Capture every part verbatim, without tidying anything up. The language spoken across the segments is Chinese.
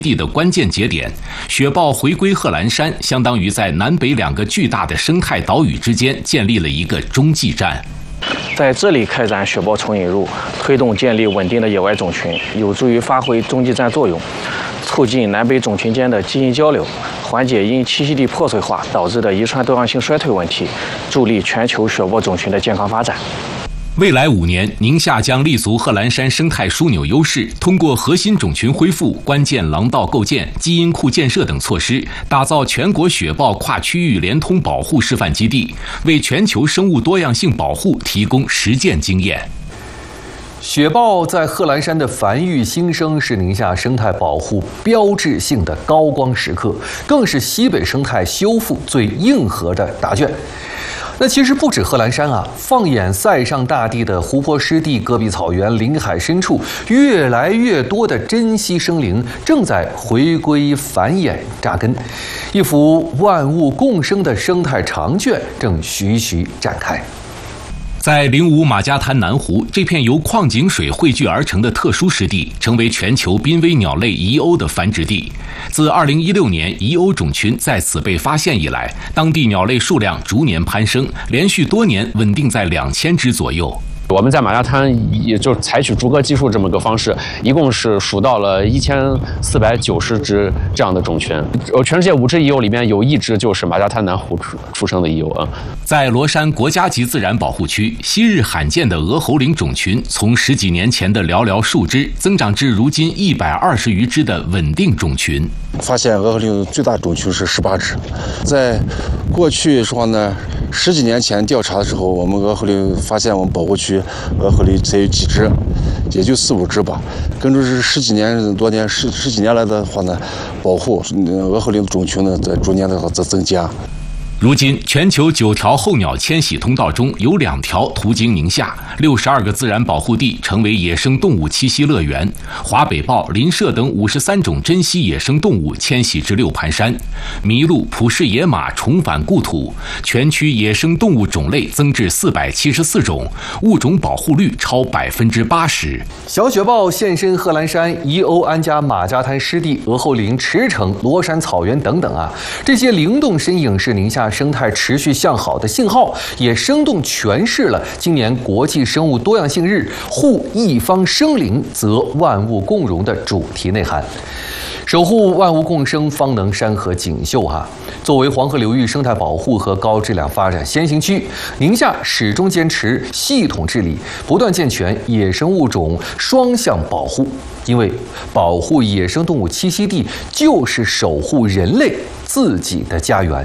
地的关键节点，雪豹回归贺兰山，相当于在南北两个巨大的生态岛屿之间建立了一个中继站。 在这里开展雪豹重引入，推动建立稳定的野外种群，有助于发挥中继站作用，促进南北种群间的基因交流，缓解因栖息地破碎化导致的遗传多样性衰退问题，助力全球雪豹种群的健康发展。 未来五年，宁夏将立足贺兰山生态枢纽优势，通过核心种群恢复、关键廊道构建、基因库建设等措施，打造全国雪豹跨区域联通保护示范基地，为全球生物多样性保护提供实践经验。 雪豹在贺兰山的繁育兴生是宁夏生态保护标志性的高光时刻，更是西北生态修复最硬核的答卷。那其实不止贺兰山啊，放眼塞上大地的湖泊湿地、戈壁草原、临海深处，越来越多的珍稀生灵正在回归繁衍扎根，一幅万物共生的生态长卷正徐徐展开。 在灵武马家滩南湖这片由矿井水汇聚而成的特殊湿地，成为全球濒危鸟类遗鸥的繁殖地。自二零一六年遗鸥种群在此被发现以来，当地鸟类数量逐年攀升，连续多年稳定在两千只左右。 我们在马家滩也就采取逐个计数这么个方式，一共是数到了一千四百九十只这样的种群。呃，全世界五只遗鸥里面有一只就是马家滩南湖出出生的遗鸥啊。 在罗山国家级自然保护区，昔日罕见的鹅喉领种群，从十几年前的寥寥数只，增长至如今一百二十余只的稳定种群。 发现鹅喉领最大种群是十八只，在过去说呢，十几年前调查的时候，我们鹅喉领发现我们保护区鹅喉领才有几只，也就四五只吧。跟着是十几年多年十十几年来的话呢，保护鹅喉领种群呢在逐年的在增加。 如今，全球九条候鸟迁徙通道中有两条途经宁夏，六十二个自然保护地成为野生动物栖息乐园。华北豹、林麝等五十三种珍稀野生动物迁徙至六盘山，麋鹿、普氏野马重返故土，全区野生动物种类增至四百七十四种，物种保护率超百分之八十。 小雪豹现身贺兰山、遗鸥安家马家滩湿地、鹅喉岭、驰骋、罗山草原等等啊，这些灵动身影是宁夏生态持续向好的信号，也生动诠释了今年国际生物多样性日护一方生灵则万物共荣的主题内涵。守护万物共生，方能山河锦绣哈。作为黄河流域生态保护和高质量发展先行区，宁夏始终坚持系统治理，不断健全野生物种双向保护。因为保护野生动物栖息地，就是守护人类自己的家园。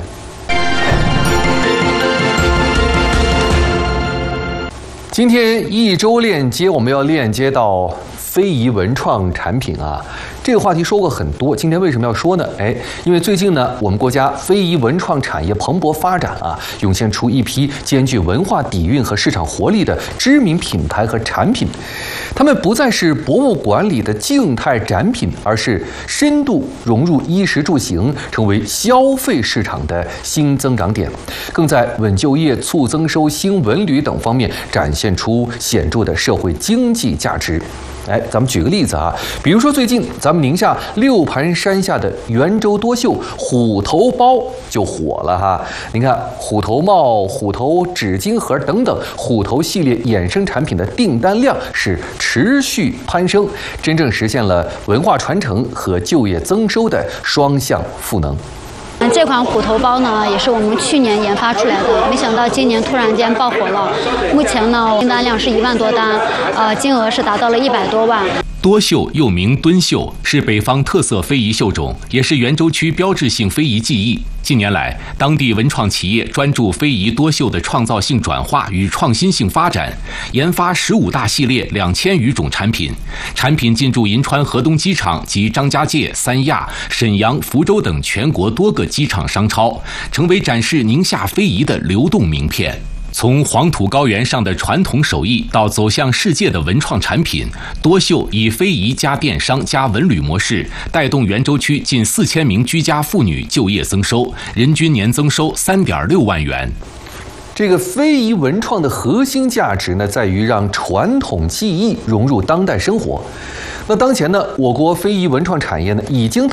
今天一周链接，我们要链接到非遗文创产品啊。这个话题说过很多，今天为什么要说呢？哎，因为最近呢，我们国家非遗文创产业蓬勃发展啊，涌现出一批兼具文化底蕴和市场活力的知名品牌和产品。它们不再是博物馆里的静态展品，而是深度融入衣食住行，成为消费市场的新增长点，更在稳就业、促增收、新文旅等方面展现出显著的社会经济价值。哎，咱们举个例子啊，比如说最近咱们宁夏六盘山下的圆州多绣虎头包就火了哈。您看虎头帽、虎头纸巾盒等等虎头系列衍生产品的订单量是持续攀升，真正实现了文化传承和就业增收的双向赋能。 这款虎头包呢，也是我们去年研发出来的，没想到今年突然间爆火了。目前呢，订单量是一万多单，呃，金额是达到了一百多万。 多绣又名敦绣，是北方特色非遗绣种，也是圆州区标志性非遗技艺。近年来，当地文创企业专注非遗多绣的创造性转化与创新性发展，研发十五大系列两千余种产品，产品进驻银川河东机场及张家界、三亚、沈阳、福州等全国多个机场商超，成为展示宁夏非遗的流动名片。从黄土高原上的传统手艺到走向世界的文创产品，多绣以非遗加电商加文旅模式，带动圆州区近四千名居家妇女就业增收，人均年增收三点六万元。 这个非遗文创的核心价值呢，在于让传统技艺融入当代生活。那当前呢，我国非遗文创产业呢，已经